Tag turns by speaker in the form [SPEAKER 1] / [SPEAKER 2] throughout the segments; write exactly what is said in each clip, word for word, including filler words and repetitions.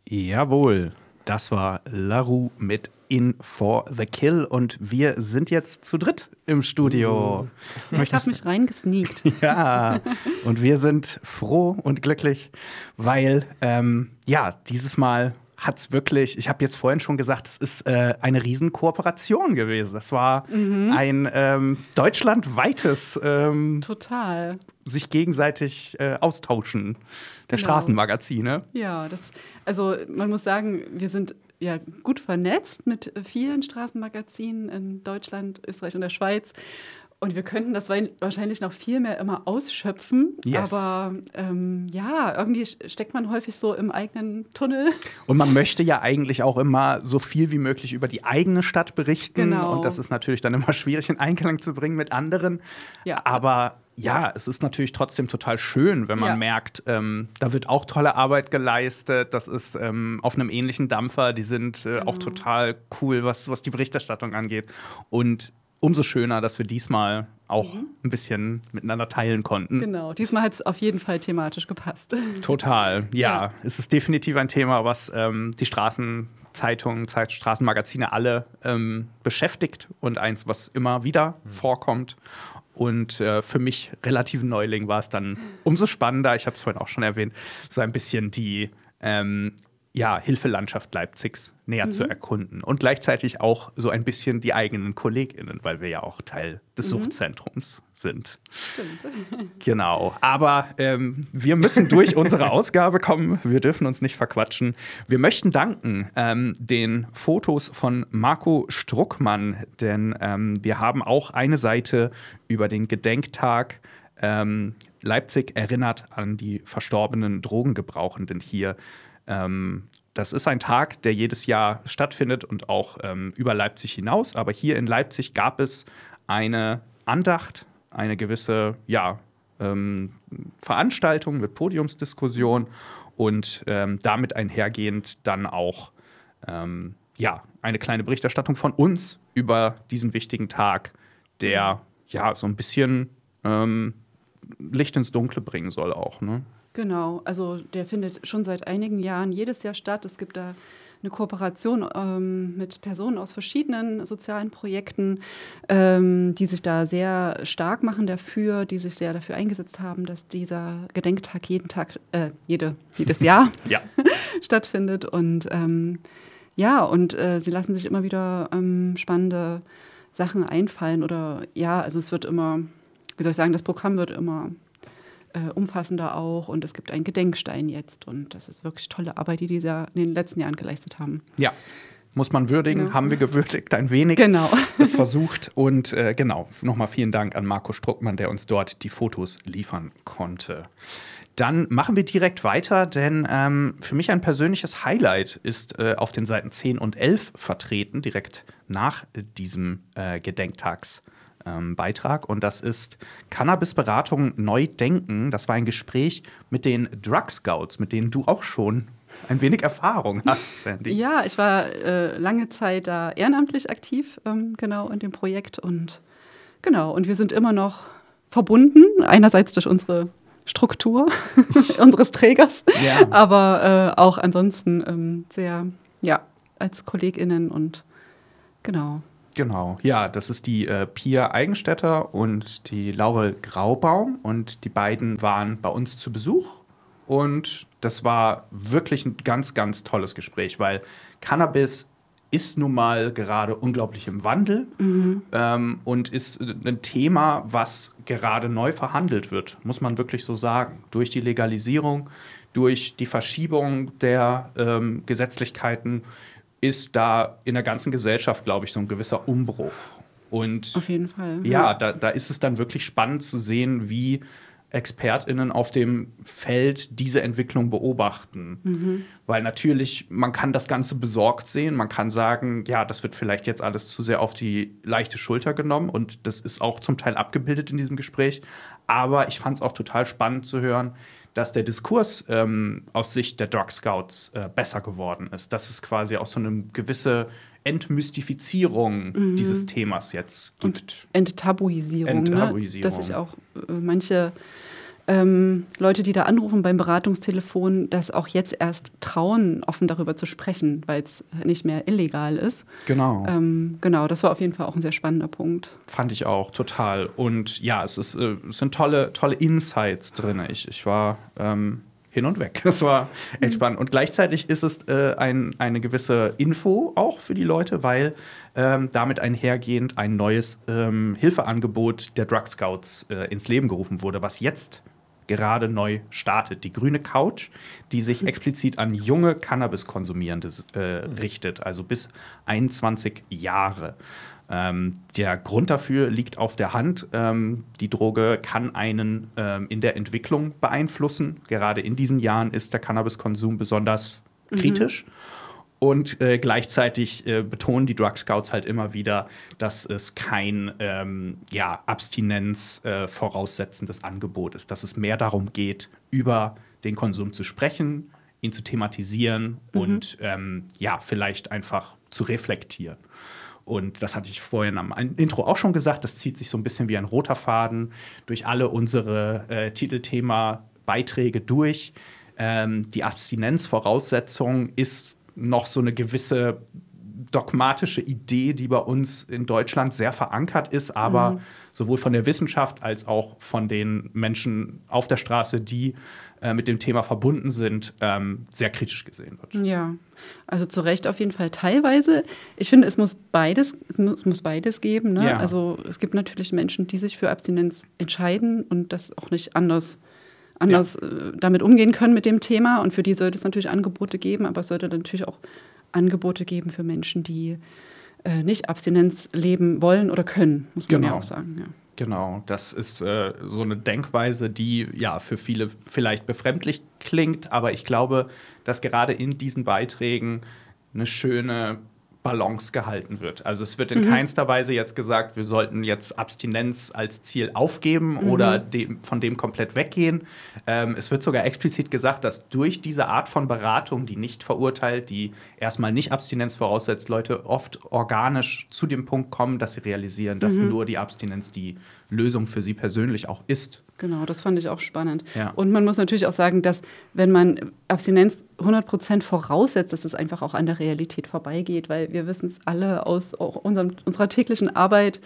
[SPEAKER 1] Jawohl, das war LaRue mit In for the Kill und wir sind jetzt zu dritt im Studio.
[SPEAKER 2] Ja, ich habe mich reingesneakt.
[SPEAKER 1] Ja, und wir sind froh und glücklich, weil ähm, ja, dieses Mal hat es wirklich, ich habe jetzt vorhin schon gesagt, es ist äh, eine Riesenkooperation gewesen. Das war mhm. ein ähm, deutschlandweites ähm,
[SPEAKER 2] Total.
[SPEAKER 1] sich gegenseitig äh, austauschen der
[SPEAKER 2] Genau.
[SPEAKER 1] Straßenmagazine.
[SPEAKER 2] Ja, das, also man muss sagen, wir sind ja gut vernetzt mit vielen Straßenmagazinen in Deutschland, Österreich und der Schweiz. Und wir könnten das wahrscheinlich noch viel mehr immer ausschöpfen.
[SPEAKER 1] Yes.
[SPEAKER 2] Aber ähm, ja, irgendwie steckt man häufig so im eigenen Tunnel.
[SPEAKER 1] Und man möchte ja eigentlich auch immer so viel wie möglich über die eigene Stadt berichten.
[SPEAKER 2] Genau.
[SPEAKER 1] Und das ist natürlich dann immer schwierig in Einklang zu bringen mit anderen.
[SPEAKER 2] Ja.
[SPEAKER 1] Aber ja, es ist natürlich trotzdem total schön, wenn man
[SPEAKER 2] ja.
[SPEAKER 1] merkt, ähm, da wird auch tolle Arbeit geleistet. Das ist ähm, auf einem ähnlichen Dampfer. Die sind äh, genau. auch total cool, was, was die Berichterstattung angeht. Und umso schöner, dass wir diesmal auch mhm. ein bisschen miteinander teilen konnten.
[SPEAKER 2] Genau, diesmal hat es auf jeden Fall thematisch gepasst.
[SPEAKER 1] Total, ja.
[SPEAKER 2] ja.
[SPEAKER 1] Es ist definitiv ein Thema, was ähm, die Straßenzeitungen, Zeit, Straßenmagazine alle ähm, beschäftigt und eins, was immer wieder mhm. vorkommt. Und äh, für mich relativ Neuling war es dann umso spannender, ich habe es vorhin auch schon erwähnt, so ein bisschen die ähm, ja, Hilfelandschaft Leipzigs näher mhm. zu erkunden. Und gleichzeitig auch so ein bisschen die eigenen KollegInnen, weil wir ja auch Teil des mhm. Suchtzentrums sind.
[SPEAKER 2] Stimmt.
[SPEAKER 1] Genau. Aber ähm, wir müssen durch unsere Ausgabe kommen. Wir dürfen uns nicht verquatschen. Wir möchten danken ähm, den Fotos von Marco Struckmann, denn ähm, wir haben auch eine Seite über den Gedenktag ähm, Leipzig erinnert an die verstorbenen Drogengebrauchenden hier. Ähm, das ist ein Tag, der jedes Jahr stattfindet und auch ähm, über Leipzig hinaus. Aber hier in Leipzig gab es eine Andacht, eine gewisse ja, ähm, Veranstaltung mit Podiumsdiskussion und ähm, damit einhergehend dann auch ähm, ja, eine kleine Berichterstattung von uns über diesen wichtigen Tag, der ja so ein bisschen ähm, Licht ins Dunkle bringen soll auch, ne?
[SPEAKER 2] Genau, also der findet schon seit einigen Jahren jedes Jahr statt. Es gibt da eine Kooperation ähm, mit Personen aus verschiedenen sozialen Projekten, ähm, die sich da sehr stark machen dafür, die sich sehr dafür eingesetzt haben, dass dieser Gedenktag jeden Tag, äh, jede, jedes Jahr
[SPEAKER 1] ja.
[SPEAKER 2] stattfindet. Und ähm, ja, und äh, sie lassen sich immer wieder ähm, spannende Sachen einfallen. Oder ja, also es wird immer, wie soll ich sagen, das Programm wird immer Äh, umfassender auch und es gibt einen Gedenkstein jetzt und das ist wirklich tolle Arbeit, die die in den letzten Jahren geleistet haben.
[SPEAKER 1] Ja, muss man würdigen,
[SPEAKER 2] ja.
[SPEAKER 1] haben wir gewürdigt, ein wenig.
[SPEAKER 2] Genau.
[SPEAKER 1] Das versucht und äh, genau, nochmal vielen Dank an Marco Struckmann, der uns dort die Fotos liefern konnte. Dann machen wir direkt weiter, denn ähm, für mich ein persönliches Highlight ist äh, auf den Seiten zehn und elf vertreten, direkt nach diesem äh, Gedenktags. Ähm, Beitrag und das ist Cannabis-Beratung neu denken. Das war ein Gespräch mit den Drug Scouts, mit denen du auch schon ein wenig Erfahrung hast, Sandy.
[SPEAKER 2] Ja, ich war äh, lange Zeit da ehrenamtlich aktiv, ähm, genau in dem Projekt und genau, und wir sind immer noch verbunden, einerseits durch unsere Struktur unseres Trägers,
[SPEAKER 1] ja.
[SPEAKER 2] aber äh, auch ansonsten ähm, sehr, ja, als KollegInnen und genau.
[SPEAKER 1] Genau, ja, das ist die äh, Pia Eigenstädter und die Laurel Graubaum und die beiden waren bei uns zu Besuch und das war wirklich ein ganz, ganz tolles Gespräch, weil Cannabis ist nun mal gerade unglaublich im Wandel mhm. ähm, und ist ein Thema, was gerade neu verhandelt wird, muss man wirklich so sagen, durch die Legalisierung, durch die Verschiebung der ähm, Gesetzlichkeiten ist da in der ganzen Gesellschaft, glaube ich, so ein gewisser Umbruch. Und
[SPEAKER 2] auf jeden Fall.
[SPEAKER 1] Ja, ja da, da ist es dann wirklich spannend zu sehen, wie ExpertInnen auf dem Feld diese Entwicklung beobachten. Mhm. Weil natürlich, man kann das Ganze besorgt sehen, man kann sagen, ja, das wird vielleicht jetzt alles zu sehr auf die leichte Schulter genommen und das ist auch zum Teil abgebildet in diesem Gespräch. Aber ich fand es auch total spannend zu hören, dass der Diskurs ähm, aus Sicht der Drug Scouts äh, besser geworden ist. Dass es quasi auch so eine gewisse Entmystifizierung mhm. dieses Themas jetzt gibt.
[SPEAKER 2] Und Enttabuisierung.
[SPEAKER 1] Enttabuisierung.
[SPEAKER 2] Ne? Dass sich auch äh, manche ähm, Leute, die da anrufen beim Beratungstelefon, das auch jetzt erst trauen, offen darüber zu sprechen, weil es nicht mehr illegal ist.
[SPEAKER 1] Genau.
[SPEAKER 2] Ähm, genau, das war auf jeden Fall auch ein sehr spannender Punkt.
[SPEAKER 1] Fand ich auch, total. Und ja, es, ist, äh, es sind tolle, tolle Insights drin. Ich, ich war ähm, hin und weg. Das war echt spannend. Und gleichzeitig ist es äh, ein, eine gewisse Info auch für die Leute, weil ähm, damit einhergehend ein neues ähm, Hilfeangebot der Drug Scouts äh, ins Leben gerufen wurde, was jetzt gerade neu startet. Die grüne Couch, die sich explizit an junge Cannabis-Konsumierende äh, richtet, also bis einundzwanzig Jahre. Ähm, der Grund dafür liegt auf der Hand. Ähm, die Droge kann einen ähm, in der Entwicklung beeinflussen. Gerade in diesen Jahren ist der Cannabiskonsum besonders mhm. kritisch. Und äh, gleichzeitig äh, betonen die Drug Scouts halt immer wieder, dass es kein ähm, ja, Abstinenz äh, voraussetzendes Angebot ist, dass es mehr darum geht, über den Konsum zu sprechen, ihn zu thematisieren mhm. und ähm, ja, vielleicht einfach zu reflektieren. Und das hatte ich vorhin am Intro auch schon gesagt, das zieht sich so ein bisschen wie ein roter Faden durch alle unsere äh, Titelthema-Beiträge durch. Ähm, die Abstinenzvoraussetzung ist noch so eine gewisse dogmatische Idee, die bei uns in Deutschland sehr verankert ist, aber mhm. sowohl von der Wissenschaft als auch von den Menschen auf der Straße, die äh, mit dem Thema verbunden sind, ähm, sehr kritisch gesehen wird.
[SPEAKER 2] Ja, also zu Recht auf jeden Fall teilweise. Ich finde, es muss beides, es muss, es muss beides geben. Ne?
[SPEAKER 1] Ja.
[SPEAKER 2] Also es gibt natürlich Menschen, die sich für Abstinenz entscheiden und das auch nicht anders anders ja. äh, damit umgehen können mit dem Thema. Und für die sollte es natürlich Angebote geben, aber es sollte natürlich auch Angebote geben für Menschen, die äh, nicht Abstinenz leben wollen oder können, muss man
[SPEAKER 1] genau.
[SPEAKER 2] ja auch sagen. Ja.
[SPEAKER 1] Genau, das ist äh, so eine Denkweise, die ja für viele vielleicht befremdlich klingt, aber ich glaube, dass gerade in diesen Beiträgen eine schöne Balance gehalten wird. Also es wird in mhm. keinster Weise jetzt gesagt, wir sollten jetzt Abstinenz als Ziel aufgeben mhm. oder dem, von dem komplett weggehen. Ähm, es wird sogar explizit gesagt, dass durch diese Art von Beratung, die nicht verurteilt, die erstmal nicht Abstinenz voraussetzt, Leute oft organisch zu dem Punkt kommen, dass sie realisieren, dass mhm. nur die Abstinenz die Lösung für sie persönlich auch ist.
[SPEAKER 2] Genau, das fand ich auch spannend.
[SPEAKER 1] Ja.
[SPEAKER 2] Und man muss natürlich auch sagen, dass wenn man Abstinenz hundert Prozent voraussetzt, dass es einfach auch an der Realität vorbeigeht, weil wir wissen es alle aus auch unserem, unserer täglichen Arbeit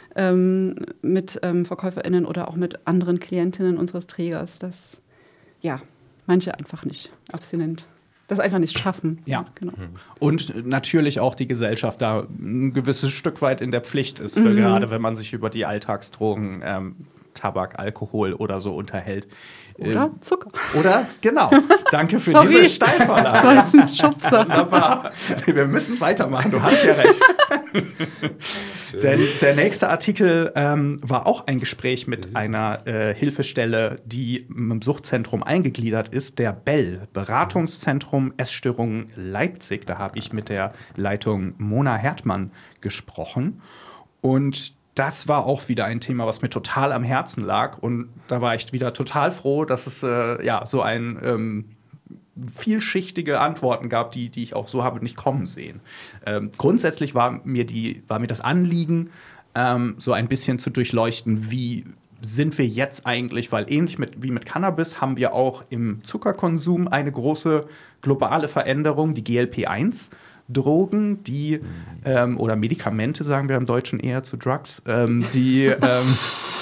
[SPEAKER 2] ähm, mit ähm, VerkäuferInnen oder auch mit anderen Klientinnen unseres Trägers, dass ja, manche einfach nicht abstinent das einfach nicht schaffen.
[SPEAKER 1] Ja,
[SPEAKER 2] genau.
[SPEAKER 1] Und natürlich auch die Gesellschaft da ein gewisses Stück weit in der Pflicht ist, für
[SPEAKER 2] Mhm.
[SPEAKER 1] gerade wenn man sich über die Alltagsdrogen, ähm, Tabak, Alkohol oder so unterhält.
[SPEAKER 2] Oder ähm, Zucker.
[SPEAKER 1] Oder, genau. Danke für
[SPEAKER 2] Sorry.
[SPEAKER 1] diese Steilvorlage.
[SPEAKER 2] Das war jetzt ein Schubser.
[SPEAKER 1] Wunderbar. Wir müssen weitermachen, du hast ja recht. Denn der nächste Artikel ähm, war auch ein Gespräch mit einer äh, Hilfestelle, die im Suchtzentrum eingegliedert ist, der B E L, Beratungszentrum Essstörungen Leipzig. Da habe ich mit der Leitung Mona Hertmann gesprochen. Und das war auch wieder ein Thema, was mir total am Herzen lag. Und da war ich wieder total froh, dass es äh, ja, so ein ähm, vielschichtige Antworten gab, die, die ich auch so habe nicht kommen sehen. Ähm, grundsätzlich war mir, die, war mir das Anliegen, ähm, so ein bisschen zu durchleuchten, wie sind wir jetzt eigentlich, weil ähnlich mit, wie mit Cannabis haben wir auch im Zuckerkonsum eine große globale Veränderung, die G L P eins Drogen, die ähm, oder Medikamente, sagen wir im Deutschen eher zu Drugs, ähm, die, ähm,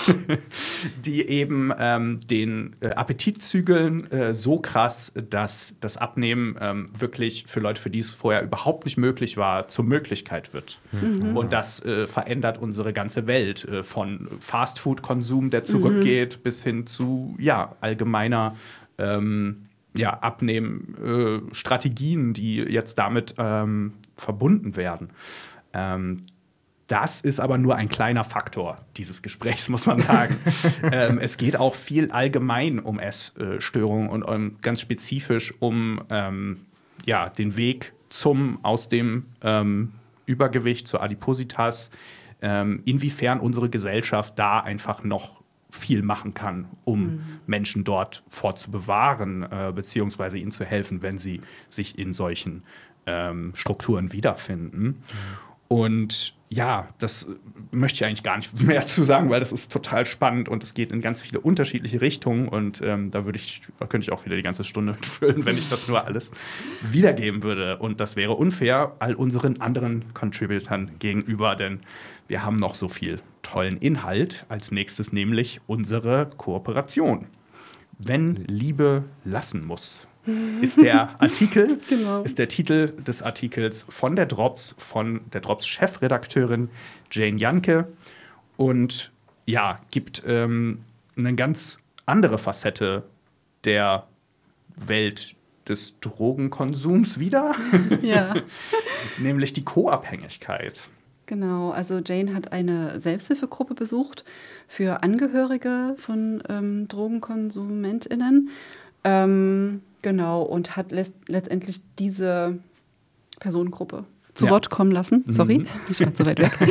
[SPEAKER 1] die eben ähm, den äh, Appetit zügeln, äh, so krass, dass das Abnehmen ähm, wirklich für Leute, für die es vorher überhaupt nicht möglich war, zur Möglichkeit wird. Mhm. Und das äh, verändert unsere ganze Welt, äh, von Fastfood-Konsum, der zurückgeht, mhm. bis hin zu ja, allgemeiner ähm, ja, Abnehmen-Strategien, äh, die jetzt damit ähm, verbunden werden. Ähm, das ist aber nur ein kleiner Faktor dieses Gesprächs, muss man sagen. ähm, es geht auch viel allgemein um Essstörungen und um, ganz spezifisch um ähm, ja, den Weg zum, aus dem ähm, Übergewicht zur Adipositas, ähm, inwiefern unsere Gesellschaft da einfach noch viel machen kann, um mhm. Menschen dort vorzubewahren, äh, beziehungsweise ihnen zu helfen, wenn sie sich in solchen ähm, Strukturen wiederfinden. Mhm. Und ja, das möchte ich eigentlich gar nicht mehr zu sagen, weil das ist total spannend und es geht in ganz viele unterschiedliche Richtungen. Und ähm, da würde ich, da könnte ich auch wieder die ganze Stunde füllen, wenn ich das nur alles wiedergeben würde. Und das wäre unfair all unseren anderen Contributern gegenüber, denn wir haben noch so viel tollen Inhalt. Als nächstes nämlich unsere Kooperation. Wenn Liebe lassen muss. Ist der Artikel, genau. ist der Titel des Artikels von der Drops, von der Drops-Chefredakteurin Jane Janke und ja, gibt ähm, eine ganz andere Facette der Welt des Drogenkonsums wieder,
[SPEAKER 2] ja.
[SPEAKER 1] nämlich die Co-Abhängigkeit.
[SPEAKER 2] Genau, also Jane hat eine Selbsthilfegruppe besucht für Angehörige von ähm, DrogenkonsumentInnen. Ähm, genau, und hat let- letztendlich diese Personengruppe zu ja. Wort kommen lassen. Sorry, mhm. ich war zu weit weg.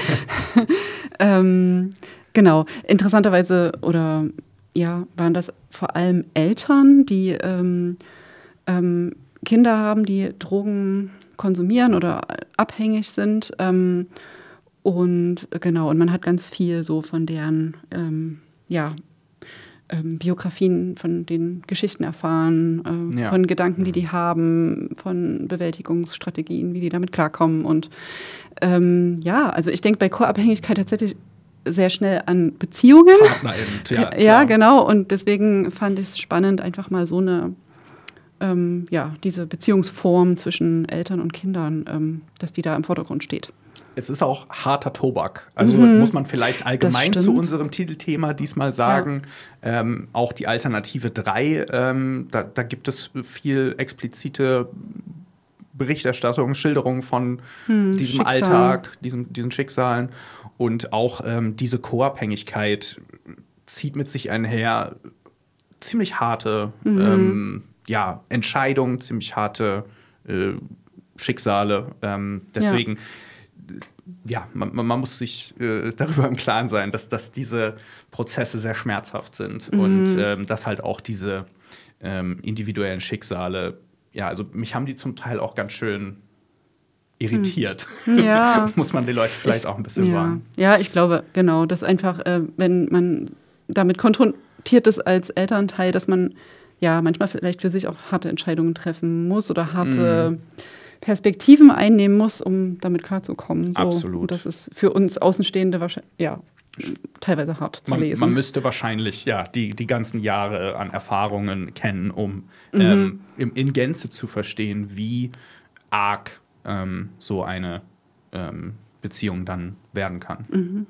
[SPEAKER 2] ähm, genau, interessanterweise oder ja, waren das vor allem Eltern, die ähm, ähm, Kinder haben, die Drogen konsumieren oder abhängig sind. Ähm, und genau, und man hat ganz viel so von deren ähm, ja, ähm, Biografien, von den Geschichten erfahren, äh, ja. von Gedanken, die die haben, von Bewältigungsstrategien, wie die damit klarkommen. Und ähm, ja, also ich denke bei Co-Abhängigkeit tatsächlich sehr schnell an Beziehungen.
[SPEAKER 1] Ja,
[SPEAKER 2] ja, genau. Und deswegen fand ich es spannend, einfach mal so eine, ähm, ja, diese Beziehungsform zwischen Eltern und Kindern, ähm, dass die da im Vordergrund steht.
[SPEAKER 1] Es ist auch harter Tobak. Also mhm. muss man vielleicht allgemein zu unserem Titelthema diesmal sagen. Ja. Ähm, auch die Alternative drei, ähm, da, da gibt es viel explizite Berichterstattung, Schilderungen von hm, diesem Schicksal. Alltag, diesem, diesen Schicksalen. Und auch ähm, diese Co-Abhängigkeit zieht mit sich einher ziemlich harte mhm. ähm, ja, Entscheidungen, ziemlich harte äh, Schicksale. Ähm, deswegen ja. Ja, man, man muss sich äh, darüber im Klaren sein, dass, dass diese Prozesse sehr schmerzhaft sind mhm. und ähm, dass halt auch diese ähm, individuellen Schicksale, ja, also mich haben die zum Teil auch ganz schön irritiert.
[SPEAKER 2] Ja.
[SPEAKER 1] Muss man die Leute vielleicht
[SPEAKER 2] ich,
[SPEAKER 1] auch ein bisschen
[SPEAKER 2] ja.
[SPEAKER 1] warnen.
[SPEAKER 2] Ja, ich glaube, genau, dass einfach, äh, wenn man damit konfrontiert ist als Elternteil, dass man ja manchmal vielleicht für sich auch harte Entscheidungen treffen muss oder harte mhm. Perspektiven einnehmen muss, um damit klarzukommen. So.
[SPEAKER 1] Absolut.
[SPEAKER 2] Und das ist für uns Außenstehende wahrscheinlich, ja, teilweise hart zu
[SPEAKER 1] man,
[SPEAKER 2] lesen.
[SPEAKER 1] Man müsste wahrscheinlich ja, die, die ganzen Jahre an Erfahrungen kennen, um mhm. ähm, in, in Gänze zu verstehen, wie arg ähm, so eine ähm, Beziehung dann werden kann. Mhm.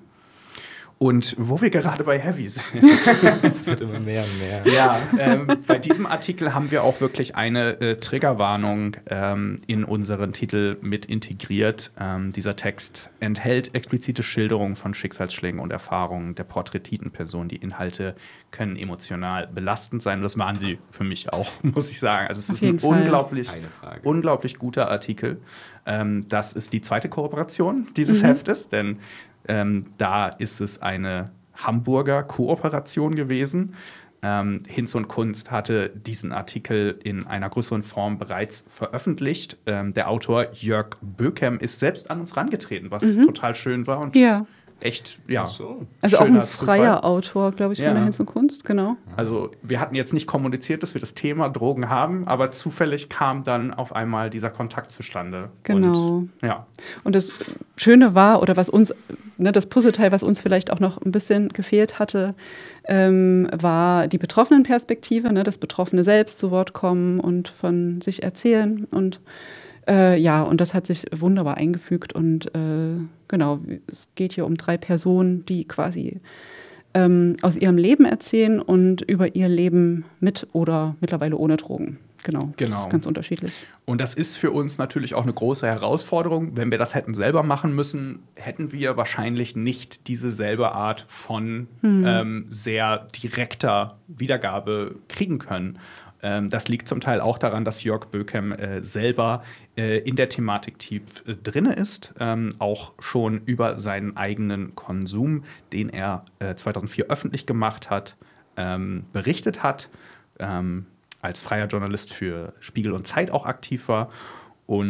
[SPEAKER 1] Und wo wir gerade bei Heavy sind.
[SPEAKER 3] Es wird immer mehr und mehr.
[SPEAKER 1] Ja, ähm, bei diesem Artikel haben wir auch wirklich eine äh, Triggerwarnung ähm, in unseren Titel mit integriert. Ähm, dieser Text enthält explizite Schilderungen von Schicksalsschlägen und Erfahrungen der porträtierten Person. Die Inhalte können emotional belastend sein. Das waren sie für mich auch, muss ich sagen. Also es
[SPEAKER 2] Auf
[SPEAKER 1] ist ein
[SPEAKER 2] Fall.
[SPEAKER 1] unglaublich, unglaublich guter Artikel. Ähm, das ist die zweite Kooperation dieses mhm. Heftes, denn Ähm, da ist es eine Hamburger Kooperation gewesen. Ähm, Hinz und Kunst hatte diesen Artikel in einer größeren Form bereits veröffentlicht. Ähm, der Autor Jörg Böckem ist selbst an uns rangetreten, was mhm. total schön war und
[SPEAKER 2] ja.
[SPEAKER 1] echt, ja.
[SPEAKER 3] So.
[SPEAKER 2] Also auch ein freier Zufall. Autor, glaube ich, von ja. der Hinz und Kunst, genau.
[SPEAKER 1] Also wir hatten jetzt nicht kommuniziert, dass wir das Thema Drogen haben, aber zufällig kam dann auf einmal dieser Kontakt zustande.
[SPEAKER 2] Genau.
[SPEAKER 1] Und, ja.
[SPEAKER 2] Und das Schöne war, oder was uns, ne, das Puzzleteil, was uns vielleicht auch noch ein bisschen gefehlt hatte, ähm, war die Betroffenenperspektive, ne, das Betroffene selbst zu Wort kommen und von sich erzählen. Und äh, ja, und das hat sich wunderbar eingefügt. Und äh, genau, es geht hier um drei Personen, die quasi ähm, aus ihrem Leben erzählen und über ihr Leben mit oder mittlerweile ohne Drogen. Genau,
[SPEAKER 1] genau,
[SPEAKER 2] das ist ganz unterschiedlich.
[SPEAKER 1] Und das ist für uns natürlich auch eine große Herausforderung. Wenn wir das hätten selber machen müssen, hätten wir wahrscheinlich nicht diese selbe Art von hm. ähm, sehr direkter Wiedergabe kriegen können. Ähm, das liegt zum Teil auch daran, dass Jörg Böckem äh, selber äh, in der Thematik tief äh, drin ist, ähm, auch schon über seinen eigenen Konsum, den er äh, zweitausendvier öffentlich gemacht hat, ähm, berichtet hat. Ähm, als freier Journalist für Spiegel und Zeit auch aktiv war. Und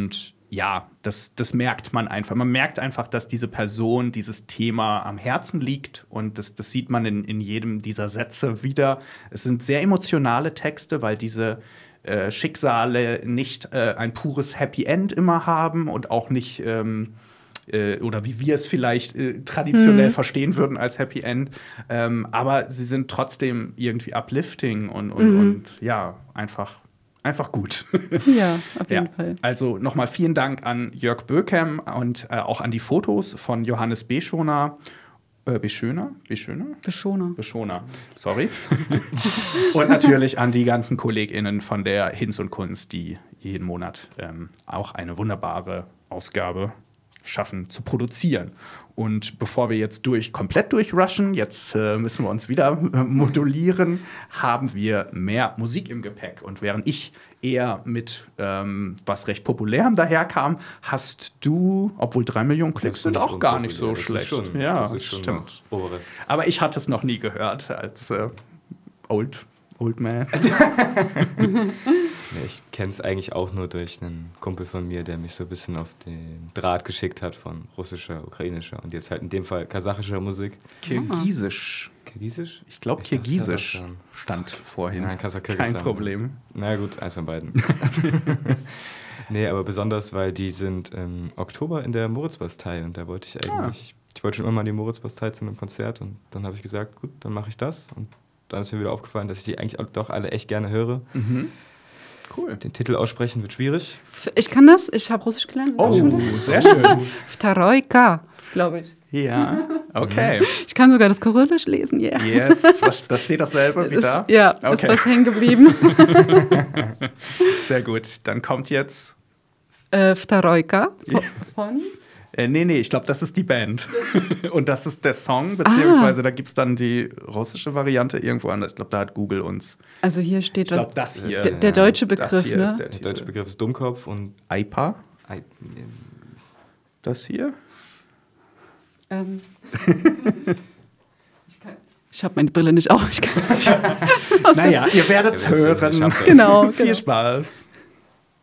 [SPEAKER 1] ja, das, das merkt man einfach. Man merkt einfach, dass diese Person dieses Thema am Herzen liegt. Und das, das sieht man in, in jedem dieser Sätze wieder. Es sind sehr emotionale Texte, weil diese äh, Schicksale nicht äh, ein pures Happy End immer haben und auch nicht ähm, äh, oder wie wir es vielleicht äh, traditionell hm. verstehen würden als Happy End. Ähm, aber sie sind trotzdem irgendwie uplifting und, und, mhm. und ja, einfach Einfach gut.
[SPEAKER 2] Ja, auf jeden
[SPEAKER 1] ja.
[SPEAKER 2] Fall.
[SPEAKER 1] Also nochmal vielen Dank an Jörg Böckem und äh, auch an die Fotos von Johannes Beschoner. Äh, Beschöner? Beschöner?
[SPEAKER 2] Beschoner.
[SPEAKER 1] Beschoner, sorry. Und natürlich an die ganzen KollegInnen von der Hinz und Kunst, die jeden Monat ähm, auch eine wunderbare Ausgabe schaffen zu produzieren. Und bevor wir jetzt durch, komplett durchrushen, jetzt äh, müssen wir uns wieder äh, modulieren, haben wir mehr Musik im Gepäck. Und während ich eher mit ähm, was recht Populärem daherkam, hast du, obwohl drei Millionen Klicks sind auch gar nicht so
[SPEAKER 3] das
[SPEAKER 1] schlecht.
[SPEAKER 3] Ist schon,
[SPEAKER 1] ja,
[SPEAKER 3] das ist schon
[SPEAKER 1] stimmt.
[SPEAKER 3] Oberes.
[SPEAKER 1] Aber ich hatte es noch nie gehört als äh, Old, Old Man.
[SPEAKER 3] Nee, ich kenne es eigentlich auch nur durch einen Kumpel von mir, der mich so ein bisschen auf den Draht geschickt hat von russischer, ukrainischer und jetzt halt in dem Fall kasachischer Musik.
[SPEAKER 1] Kirgisisch.
[SPEAKER 3] Kirgisisch?
[SPEAKER 1] Ich glaube, Kirgisisch stand vorhin.
[SPEAKER 3] Nein,
[SPEAKER 1] kein Problem.
[SPEAKER 3] Na gut, eins von beiden. Nee, aber besonders, weil die sind im Oktober in der Moritzbastei und da wollte ich eigentlich, ah. ich wollte schon immer mal in die Moritzbastei zu einem Konzert und dann habe ich gesagt, gut, dann mache ich das und dann ist mir wieder aufgefallen, dass ich die eigentlich doch alle echt gerne höre.
[SPEAKER 1] Mhm. Cool.
[SPEAKER 3] Den Titel aussprechen wird schwierig.
[SPEAKER 2] Ich kann das, ich habe Russisch gelernt.
[SPEAKER 1] Oh, sehr schön.
[SPEAKER 2] Vtaroika, glaube ich.
[SPEAKER 1] Ja, okay.
[SPEAKER 2] Ich kann sogar das Kyrillisch lesen, ja. Yeah.
[SPEAKER 1] Yes, was, das steht dasselbe wie da?
[SPEAKER 2] Ja, okay. Ist was hängen geblieben.
[SPEAKER 1] Sehr gut, dann kommt jetzt
[SPEAKER 2] äh, Vtaroika von? von?
[SPEAKER 1] Äh, nee, nee, ich glaube, das ist die Band. Und das ist der Song, beziehungsweise ah. da gibt es dann die russische Variante irgendwo anders. Ich glaube, da hat Google uns.
[SPEAKER 2] Also hier steht
[SPEAKER 1] ich was. Ich glaube, das hier.
[SPEAKER 2] Der, der deutsche Begriff,
[SPEAKER 1] hier
[SPEAKER 2] ne?
[SPEAKER 1] Ist der,
[SPEAKER 3] der deutsche Begriff ist Dummkopf und
[SPEAKER 1] I P A.
[SPEAKER 3] I-
[SPEAKER 1] Das hier?
[SPEAKER 2] Ähm. Ich habe meine Brille nicht auf. Ich kann es nicht.
[SPEAKER 1] Naja, ihr werdet es hören.
[SPEAKER 2] Genau.
[SPEAKER 1] Viel
[SPEAKER 2] genau.
[SPEAKER 1] Spaß.